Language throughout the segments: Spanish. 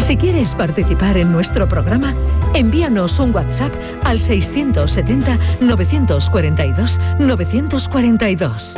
Si quieres participar en nuestro programa, envíanos un WhatsApp al 670-942-942.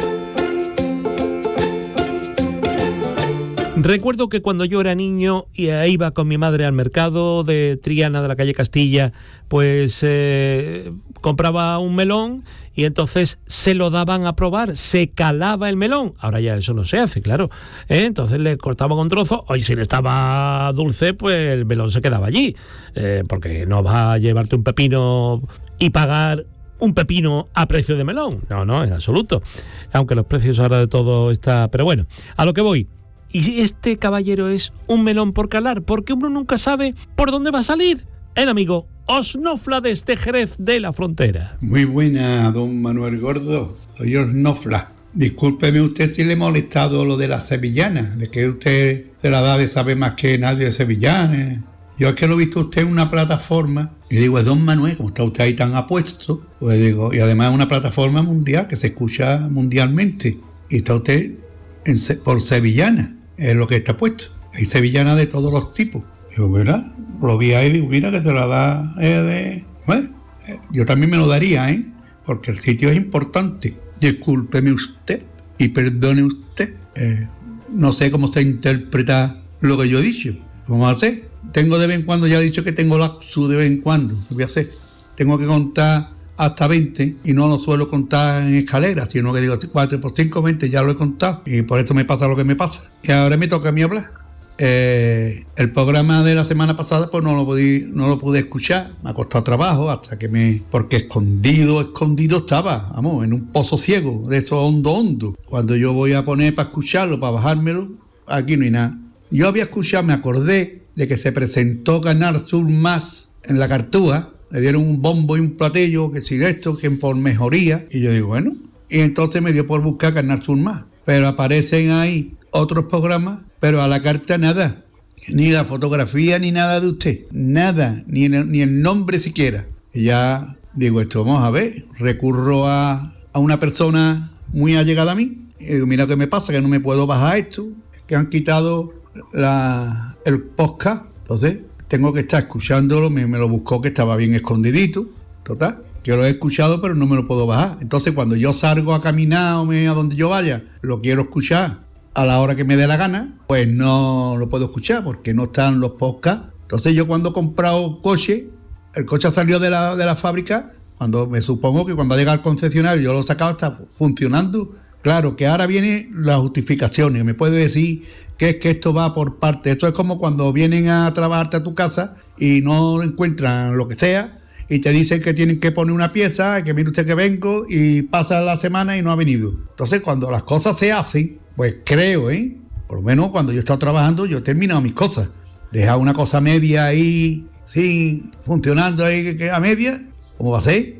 Recuerdo que cuando yo era niño y iba con mi madre al mercado de Triana de la calle Castilla, pues compraba un melón y entonces se lo daban a probar, se calaba el melón. Ahora ya eso no se hace, claro. Entonces le cortaban un trozo, y si le estaba dulce, pues el melón se quedaba allí. Porque no vas a llevarte un pepino y pagar un pepino a precio de melón. No, en absoluto. Aunque los precios ahora de todo está... Pero bueno, a lo que voy. Y este caballero es un melón por calar, porque uno nunca sabe por dónde va a salir. El amigo Osnofla desde Jerez de la Frontera. Muy buena, don Manuel Gordo. Soy Osnofla. Discúlpeme usted si le he molestado lo de la sevillana, de que usted de la edad de sabe más que nadie de sevillanas. Yo es que lo he visto usted en una plataforma y digo, es don Manuel, como está usted ahí tan apuesto, pues digo, y además es una plataforma mundial que se escucha mundialmente. Y está usted por sevillana. Es lo que está puesto. Hay sevillanas de todos los tipos. Digo, ¿verdad? Lo vi ahí y digo, mira que te la da de... Bueno, yo también me lo daría, porque el sitio es importante. Discúlpeme usted y perdone usted. No sé cómo se interpreta lo que yo he dicho. ¿Cómo va a hacer? Tengo de vez en cuando, ya he dicho que tengo lapsus de vez en cuando. ¿Qué voy a hacer? Tengo que contar hasta 20 y no lo suelo contar en escaleras, sino que digo 4 por 5, 20, ya lo he contado y por eso me pasa lo que me pasa. Y ahora me toca a mí hablar. El programa de la semana pasada pues no lo pude escuchar, me ha costado trabajo hasta que porque escondido estaba, vamos, en un pozo ciego, de eso hondo. Cuando yo voy a poner para escucharlo, para bajármelo, aquí no hay nada. Yo había escuchado, me acordé de que se presentó Canal Sur Más en la Cartúa. Le dieron un bombo y un platillo, que si esto, que por mejoría. Y yo digo, bueno. Y entonces me dio por buscar Canal Sur Más. Pero aparecen ahí otros programas, pero a la carta nada. Ni la fotografía, ni nada de usted. Nada, ni el nombre siquiera. Y ya digo, esto vamos a ver. Recurro a una persona muy allegada a mí. Y digo, mira qué me pasa, que no me puedo bajar esto. Que han quitado el podcast. Entonces tengo que estar escuchándolo, me lo buscó que estaba bien escondidito, total, yo lo he escuchado pero no me lo puedo bajar. Entonces cuando yo salgo a caminar o a donde yo vaya, lo quiero escuchar a la hora que me dé la gana, pues no lo puedo escuchar porque no están los podcasts. Entonces yo cuando he comprado coche, el coche salió de la fábrica, cuando me supongo que cuando llega al concesionario yo lo he sacado, está funcionando. Claro, que ahora vienen las justificaciones. Me puede decir que es que esto va por parte. Esto es como cuando vienen a trabajarte a tu casa y no encuentran lo que sea y te dicen que tienen que poner una pieza, que mire usted que vengo, y pasa la semana y no ha venido. Entonces, cuando las cosas se hacen, pues creo, por lo menos cuando yo he estado trabajando, yo he terminado mis cosas. Dejar una cosa media ahí, sí, funcionando ahí a media, ¿cómo va a ser?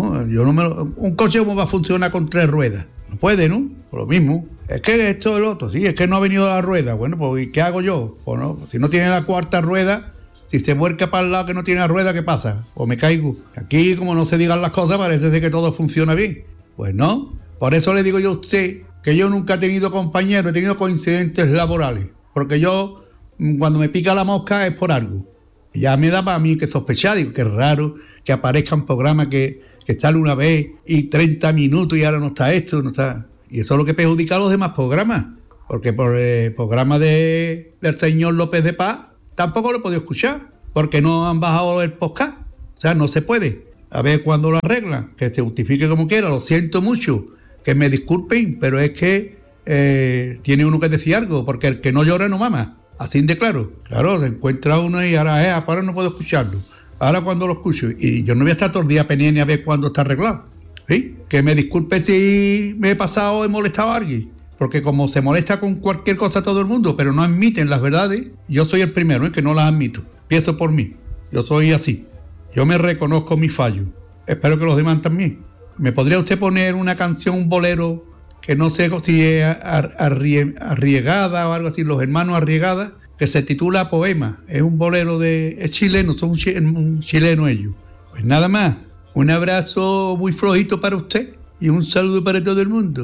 Un coche, ¿cómo va a funcionar con 3 ruedas? No puede, ¿no? Por lo mismo. Es que esto es lo otro. Sí, es que no ha venido la rueda. Bueno, pues ¿qué hago yo? Pues no, si no tiene la 4ª rueda, si se vuelca para el lado que no tiene la rueda, ¿qué pasa? O me caigo. Aquí, como no se digan las cosas, parece ser que todo funciona bien. Pues no. Por eso le digo yo a usted que yo nunca he tenido compañeros, he tenido coincidentes laborales. Porque yo, cuando me pica la mosca, es por algo. Ya me da para mí que sospechar. Digo, que es raro que aparezca un programa que sale una vez y 30 minutos y ahora no está esto, no está. Y eso es lo que perjudica a los demás programas. Porque por el programa del señor López de Paz tampoco lo he podido escuchar. Porque no han bajado el podcast. O sea, no se puede. A ver cuándo lo arreglan. Que se justifique como quiera. Lo siento mucho. Que me disculpen. Pero es que tiene uno que decir algo. Porque el que no llora no mama. Así de claro. Claro, se encuentra uno y ahora no puedo escucharlo. Ahora cuando lo escucho, y yo no voy a estar todo el día pendiente a ver cuándo está arreglado. ¿Sí? Que me disculpe si me he pasado o he molestado a alguien. Porque como se molesta con cualquier cosa todo el mundo, pero no admiten las verdades, yo soy el primero que no las admito. Empiezo por mí. Yo soy así. Yo me reconozco mis fallos. Espero que los demás también. ¿Me podría usted poner una canción, un bolero, que no sé si es Arriegada o algo así, Los Hermanos Arriegada, que se titula Poema? Es un bolero es chileno, son un chileno ellos. Pues nada más, un abrazo muy flojito para usted y un saludo para todo el mundo.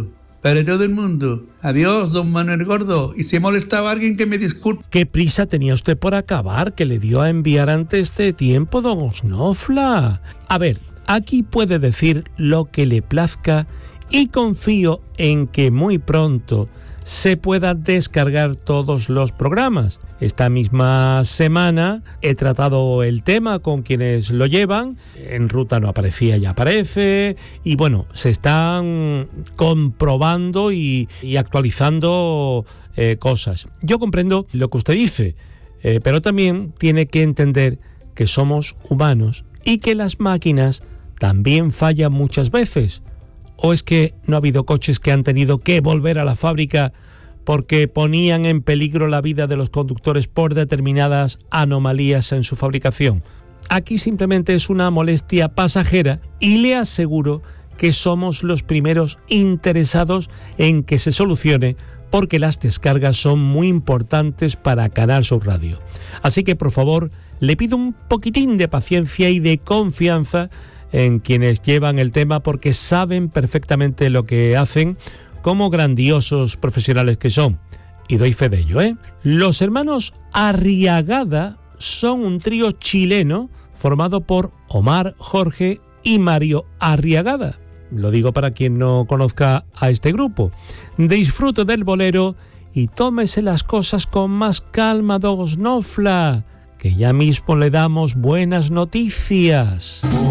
para todo el mundo. Adiós, don Manuel Gordo. Y si he molestado a alguien, que me disculpe. ¿Qué prisa tenía usted por acabar, que le dio a enviar antes de tiempo, don Osnofla? A ver, aquí puede decir lo que le plazca y confío en que muy pronto se pueda descargar todos los programas. Esta misma semana he tratado el tema con quienes lo llevan. En Ruta no aparecía, ya aparece. Y bueno, se están comprobando y actualizando cosas. Yo comprendo lo que usted dice, pero también tiene que entender que somos humanos y que las máquinas también fallan muchas veces. ¿O es que no ha habido coches que han tenido que volver a la fábrica porque ponían en peligro la vida de los conductores por determinadas anomalías en su fabricación? Aquí simplemente es una molestia pasajera y le aseguro que somos los primeros interesados en que se solucione, porque las descargas son muy importantes para Canal Sur Radio. Así que, por favor, le pido un poquitín de paciencia y de confianza en quienes llevan el tema, porque saben perfectamente lo que hacen, como grandiosos profesionales que son. Y doy fe de ello, ¿eh? Los hermanos Arriagada son un trío chileno formado por Omar, Jorge y Mario Arriagada. Lo digo para quien no conozca a este grupo. Disfrute del bolero y tómese las cosas con más calma, don Osnofla, que ya mismo le damos buenas noticias.